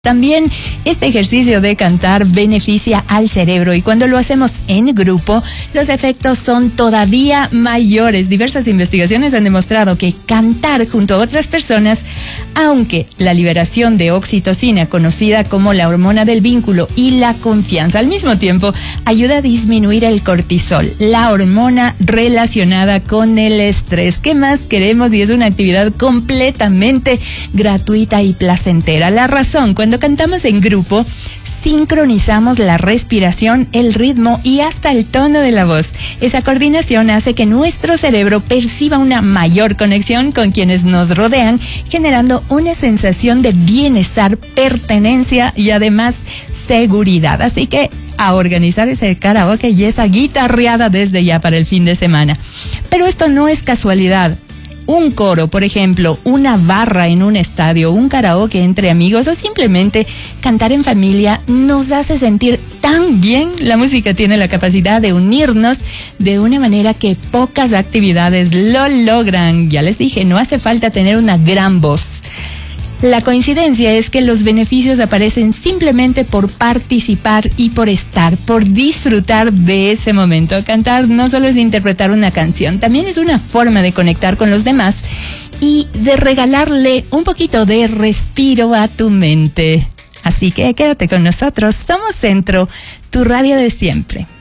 También este ejercicio de cantar beneficia al cerebro y cuando lo hacemos en grupo, los efectos son todavía mayores. Diversas investigaciones han demostrado que cantar junto a otras personas, aunque la liberación de oxitocina, conocida como la hormona del vínculo y la confianza, al mismo tiempo ayuda a disminuir el cortisol, la hormona relacionada con el estrés. ¿Qué más queremos? Y es una actividad completamente gratuita y placentera. La razón, cuando cantamos en grupo, sincronizamos la respiración, el ritmo y hasta el tono de la voz. Esa coordinación hace que nuestro cerebro perciba una mayor conexión con quienes nos rodean, generando una sensación de bienestar, pertenencia y además seguridad. Así que a organizar ese karaoke y esa guitarreada desde ya para el fin de semana. Pero esto no es casualidad. Un coro, por ejemplo, una barra en un estadio, un karaoke entre amigos o simplemente cantar en familia nos hace sentir tan bien. La música tiene la capacidad de unirnos de una manera que pocas actividades lo logran. Ya les dije, no hace falta tener una gran voz. La coincidencia es que los beneficios aparecen simplemente por participar y por estar, por disfrutar de ese momento. Cantar no solo es interpretar una canción, también es una forma de conectar con los demás y de regalarle un poquito de respiro a tu mente. Así que quédate con nosotros, somos Centro, tu radio de siempre.